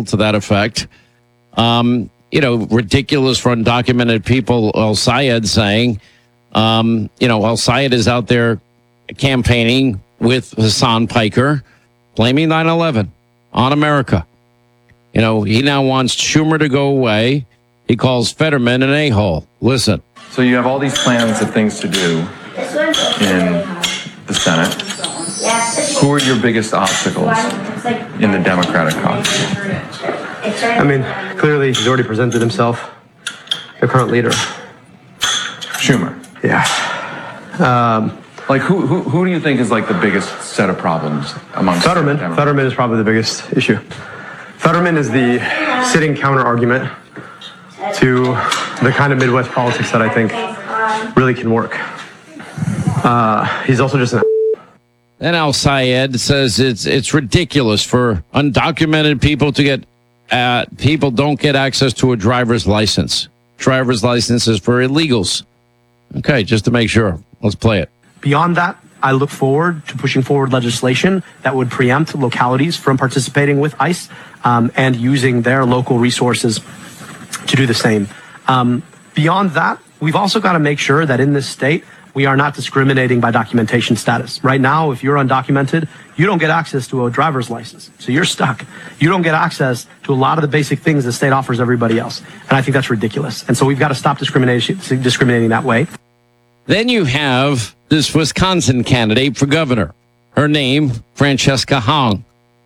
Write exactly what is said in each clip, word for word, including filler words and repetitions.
to that effect. Um, you know, ridiculous for undocumented people. El-Sayed saying, um, you know, El-Sayed is out there campaigning with Hassan Piker, blaming nine eleven on America. You know, he now wants Schumer to go away. He calls Fetterman an a-hole. Listen. So you have all these plans of things to do in the Senate. Who are your biggest obstacles in the Democratic caucus? I mean, clearly he's already presented himself, the current leader. Schumer. Yeah. Um, like, who, who who do you think is like the biggest set of problems amongst Fetterman? Fetterman is probably the biggest issue. Fetterman is the sitting counter argument to the kind of Midwest politics that I think really can work. Uh, he's also just an. And El-Sayed says it's it's ridiculous for undocumented people to get uh, people don't get access to a driver's license. Driver's license is for illegals. Okay, just to make sure. Let's play it. Beyond that, I look forward to pushing forward legislation that would preempt localities from participating with ICE um, and using their local resources to do the same. Um, beyond that, we've also got to make sure that in this state, we are not discriminating by documentation status. Right now, if you're undocumented, you don't get access to a driver's license. So you're stuck. You don't get access to a lot of the basic things the state offers everybody else. And I think that's ridiculous. And so we've got to stop discrimination, discriminating that way. Then you have this Wisconsin candidate for governor. Her name, Francesca Hong.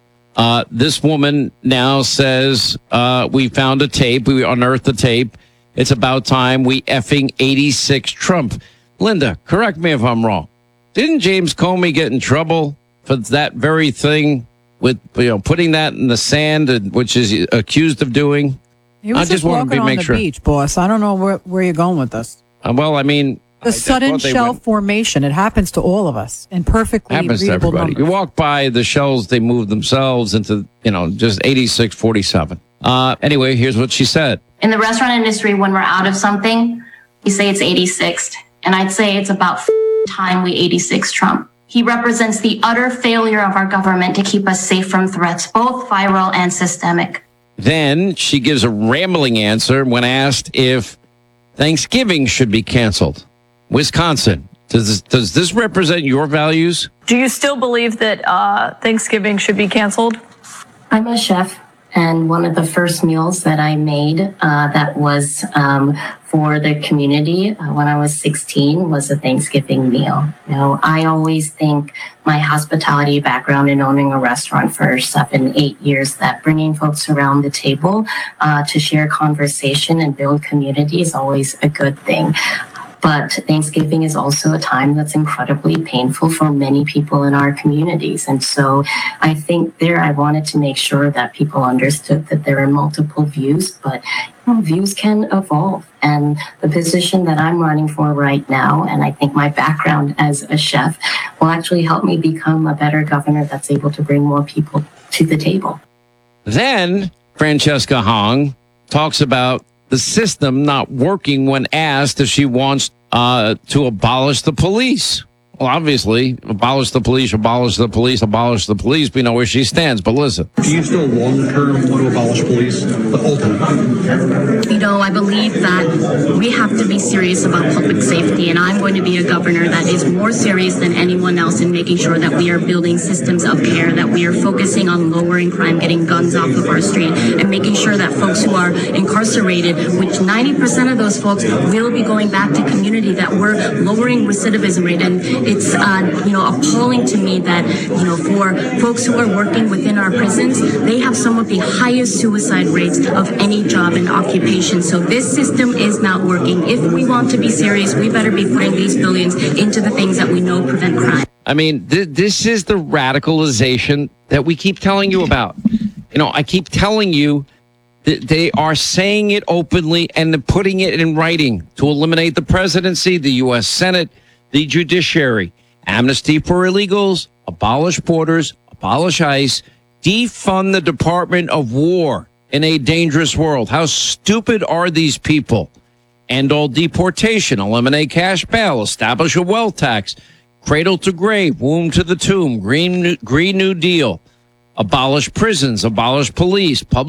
Uh, this woman now says, uh, we found a tape. We unearthed the tape. It's about time we effing eighty-six Trump. Linda, correct me if I'm wrong. Didn't James Comey get in trouble for that very thing with, you know, putting that in the sand, which is accused of doing? He was I just, just want walking to on make the sure. beach, boss. I don't know where, where you're going with this. Uh, well, I mean, the I, sudden I shell went, formation. It happens to all of us in perfectly happens to readable everybody. numbers. You walk by the shells, they move themselves into, you know, just eighty-six forty-seven. Uh, anyway, here's what she said. In the restaurant industry, when we're out of something, we say it's eighty-sixth. And I'd say it's about time we eighty-six Trump. He represents the utter failure of our government to keep us safe from threats, both viral and systemic. Then she gives a rambling answer when asked if Thanksgiving should be canceled. Wisconsin, does this, does this represent your values? Do you still believe that uh, Thanksgiving should be canceled? I'm a chef, and one of the first meals that I made uh, that was um, for the community uh, when I was sixteen was a Thanksgiving meal. You know, I always think my hospitality background in owning a restaurant for seven, eight years, that bringing folks around the table uh, to share conversation and build community is always a good thing. But Thanksgiving is also a time that's incredibly painful for many people in our communities. And so I think there I wanted to make sure that people understood that there are multiple views, but you know, views can evolve. And the position that I'm running for right now, and I think my background as a chef, will actually help me become a better governor that's able to bring more people to the table. Then Francesca Hong talks about the system not working when asked if she wants uh, to abolish the police. Well, obviously, abolish the police, abolish the police, abolish the police. We know where she stands, but listen. Do you still long-term want to abolish police, but ultimately? You know, I believe that we have to be serious about public safety, and I'm going to be a governor that is more serious than anyone else in making sure that we are building systems of care, that we are focusing on lowering crime, getting guns off of our street, and making sure that folks who are incarcerated, which ninety percent of those folks will be going back to community, that we're lowering recidivism rate. And it's, uh, you know, appalling to me that, you know, for folks who are working within our prisons, they have some of the highest suicide rates of any job and occupation. So this system is not working. If we want to be serious, we better be putting these billions into the things that we know prevent crime. I mean, th- this is the radicalization that we keep telling you about. You know, I keep telling you that they are saying it openly and putting it in writing to eliminate the presidency, the U S Senate, the judiciary, amnesty for illegals, abolish borders, abolish ICE, defund the Department of War in a dangerous world. How stupid are these people? End all deportation, eliminate cash bail, establish a wealth tax, cradle to grave, womb to the tomb, Green New, Green New Deal, abolish prisons, abolish police, public